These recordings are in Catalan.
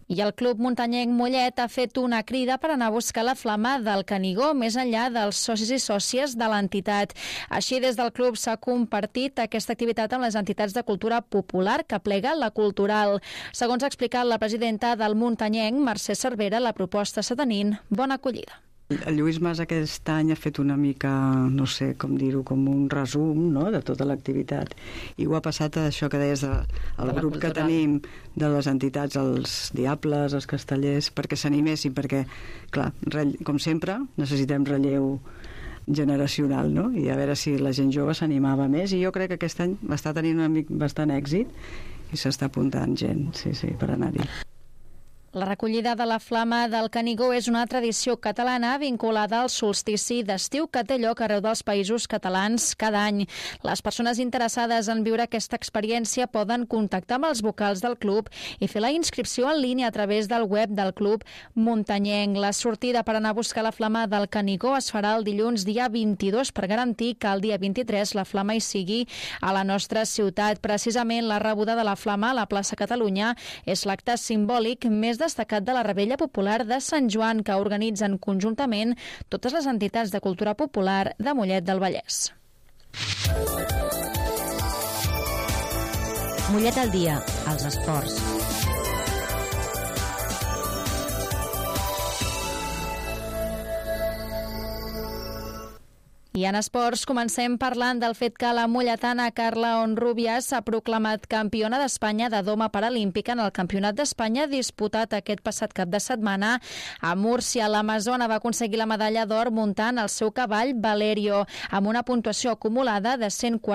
I el Club Muntanyenc Mollet ha fet una crida per anar a buscar la flama del Canigó més enllà dels socis i sòcies de l'entitat. Així, des del club s'ha compartit aquesta activitat amb les entitats de cultura popular que plega la cultural. Segons ha explicat la presidenta del Muntanyenc, Mercè Cervera, la proposta està tenint bona acollida. El Lluís Mas aquest any ha fet una mica, no sé com dir-ho, com un resum, no?, de tota l'activitat. I ho ha passat a això que deies del grup que tenim de les entitats, els Diables, els Castellers, perquè s'animessin, perquè, clar, com sempre, necessitem relleu generacional, no? I a veure si la gent jove s'animava més, i jo crec que aquest any està tenint bastant èxit i s'està apuntant gent, sí, per anar-hi. La recollida de la flama del Canigó és una tradició catalana vinculada al solstici d'estiu que té lloc arreu dels països catalans cada any. Les persones interessades en viure aquesta experiència poden contactar amb els vocals del club i fer la inscripció en línia a través del web del Club Muntanyenc. La sortida per anar a buscar la flama del Canigó es farà el dilluns dia 22 per garantir que el dia 23 la flama hi sigui a la nostra ciutat. Precisament la rebuda de la flama a la plaça Catalunya és l'acte simbòlic més destacat de la Revetlla Popular de Sant Joan, que organitzen conjuntament totes les entitats de cultura popular de Mollet del Vallès. Mollet al dia, als esports. I en esports comencem parlant del fet que la molletana Carla Honrubia s'ha proclamat campiona d'Espanya de doma paralímpica en el Campionat d'Espanya disputat aquest passat cap de setmana a Múrcia. L'amazona va aconseguir la medalla d'or muntant el seu cavall Valerio amb una puntuació acumulada de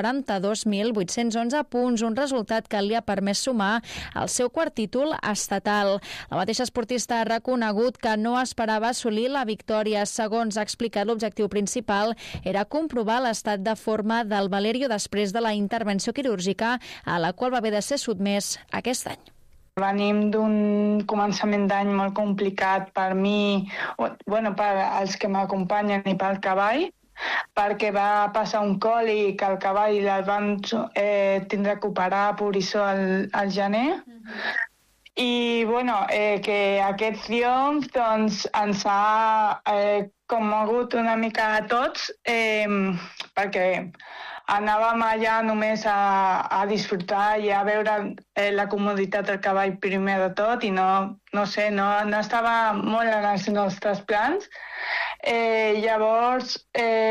142.811 punts, un resultat que li ha permès sumar el seu quart títol estatal. La mateixa esportista ha reconegut que no esperava assolir la victòria. Segons ha explicat, l'objectiu principal era comprovar l'estat de forma del Valerio després de la intervenció quirúrgica a la qual va haver de ser sotmès aquest any. Venim d'un començament d'any molt complicat per mi, per als que m'acompanyen i pel cavall, perquè va passar un còlic al cavall i el van tindre que operar per això al gener. I que aquest triomf doncs, ens ha commogut una mica a tots, perquè anàvem allà només a disfrutar i a veure la comoditat del cavall primer de tot i no estava molt en els nostres plans. Llavors,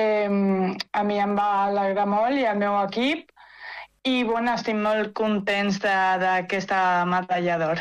a mi em va alegrar molt i al meu equip i estic molt contents d'aquesta medalla d'or.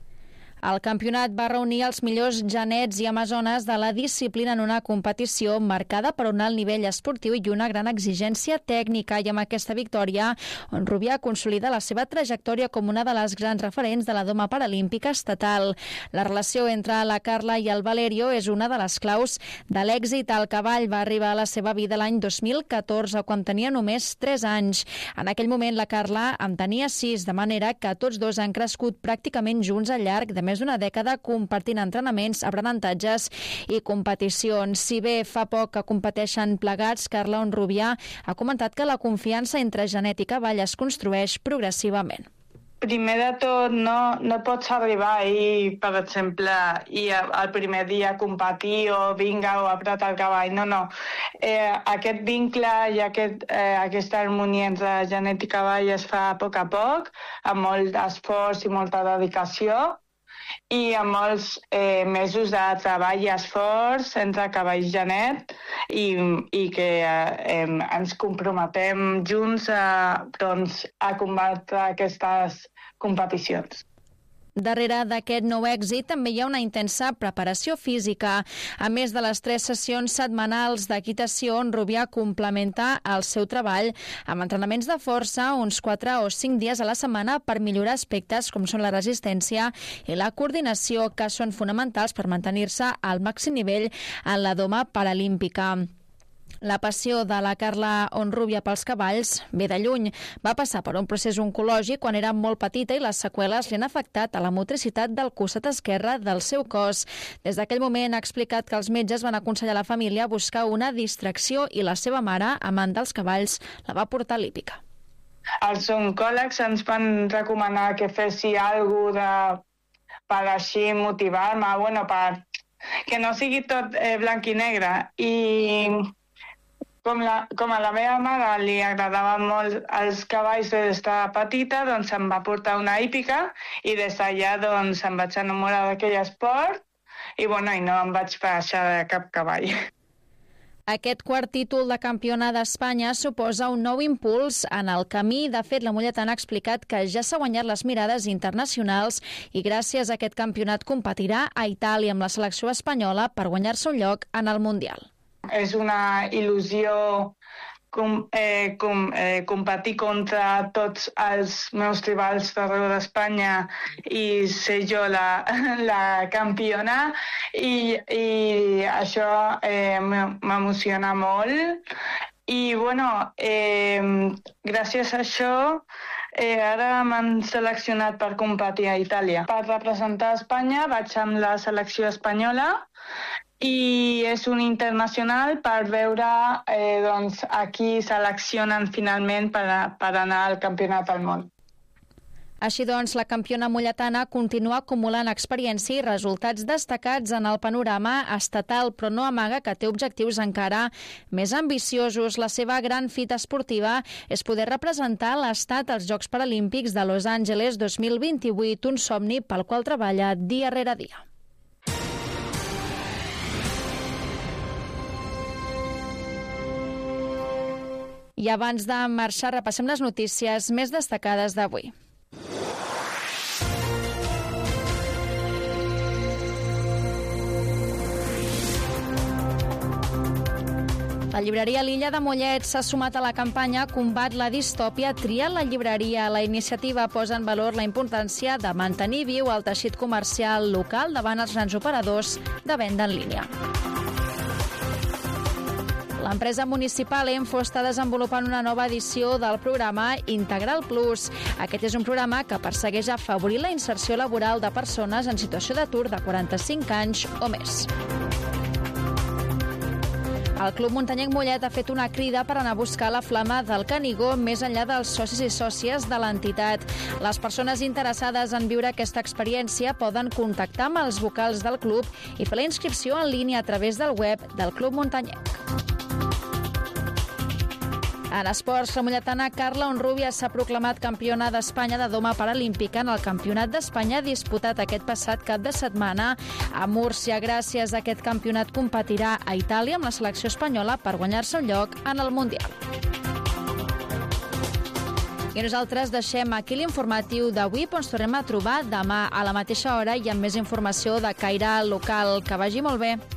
El campionat va reunir els millors genets i amazones de la disciplina en una competició marcada per un alt nivell esportiu i una gran exigència tècnica, i amb aquesta victòria Honrubia consolida la seva trajectòria com una de les grans referents de la doma paralímpica estatal. La relació entre la Carla i el Valerio és una de les claus de l'èxit. El cavall va arribar a la seva vida l'any 2014, quan tenia només 3 anys. En aquell moment la Carla en tenia 6, de manera que tots dos han crescut pràcticament junts al llarg de més d'una dècada compartint entrenaments, aprenentatges i competicions. Si bé fa poc que competeixen plegats, Carla Honrubia ha comentat que la confiança entre genet i cavall es construeix progressivament. Primer de tot, no pots arribar i, per exemple, el primer dia competir o apretar el cavall. No. Aquest vincle i aquesta harmonia entre genet i cavall es fa a poc, amb molt d'esforç i molta dedicació, i amb molts mesos de treball i esforç entre cavall i genet i que ens comprometem junts a combatre aquestes competicions. Darrere d'aquest nou èxit també hi ha una intensa preparació física. A més de les 3 sessions setmanals d'equitació, Honrubia complementa el seu treball amb entrenaments de força uns 4 o 5 dies a la setmana per millorar aspectes com són la resistència i la coordinació, que són fonamentals per mantenir-se al màxim nivell en la doma paralímpica. La passió de la Carla Honrubia pels cavalls ve de lluny. Va passar per un procés oncològic quan era molt petita i les seqüeles li han afectat a la motricitat del costat esquerre del seu cos. Des d'aquell moment ha explicat que els metges van aconsellar a la família buscar una distracció i la seva mare, amant dels cavalls, la va portar a l'hípica. Els oncòlegs ens van recomanar que fessi alguna cosa per així motivar-me, per que no sigui tot blanc i negre. I com a la meva mare li agradaven molt els cavalls des d'estar petita, doncs em va portar una hípica i des d'allà doncs em vaig enamorar d'aquell esport i no em vaig baixar de cap cavall. Aquest quart títol de campiona d'Espanya suposa un nou impuls en el camí. De fet, la Molletana ha explicat que ja s'ha guanyat les mirades internacionals i gràcies a aquest campionat competirà a Itàlia amb la selecció espanyola per guanyar-se un lloc en el Mundial. És una il·lusió competir contra tots els meus rivals d'arreu d'Espanya i ser jo la campiona i això m'emociona molt i gràcies a això ara m'han seleccionat per competir a Itàlia. Per representar Espanya vaig amb la selecció espanyola i és un internacional per veure a qui seleccionen finalment per anar al Campionat del Món. Així doncs, la campiona molletana continua acumulant experiència i resultats destacats en el panorama estatal, però no amaga que té objectius encara més ambiciosos. La seva gran fita esportiva és poder representar l'Estat als Jocs Paralímpics de Los Angeles 2028, un somni pel qual treballa dia rere dia. I abans de marxar, repassem les notícies més destacades d'avui. La llibreria L'Illa de Mollet s'ha sumat a la campanya Combat la distòpia, tria la llibreria. La iniciativa posa en valor la importància de mantenir viu el teixit comercial local davant els grans operadors de venda en línia. L'empresa municipal Enfo està desenvolupant una nova edició del programa Integral Plus. Aquest és un programa que persegueix afavorir la inserció laboral de persones en situació d'atur de 45 anys o més. El Club Muntanyenc Mollet ha fet una crida per anar a buscar la flama del Canigó més enllà dels socis i sòcies de l'entitat. Les persones interessades en viure aquesta experiència poden contactar amb els vocals del club i fer la inscripció en línia a través del web del Club Muntanyenc. En esports, la molletana Carla Honrubia s'ha proclamat campiona d'Espanya de doma paralímpica en el Campionat d'Espanya disputat aquest passat cap de setmana a Múrcia. Gràcies a aquest campionat competirà a Itàlia amb la selecció espanyola per guanyar-se un lloc en el Mundial. I nosaltres deixem aquí l'informatiu d'avui, però ens tornem a trobar demà a la mateixa hora i amb més informació de caire local. Que vagi molt bé.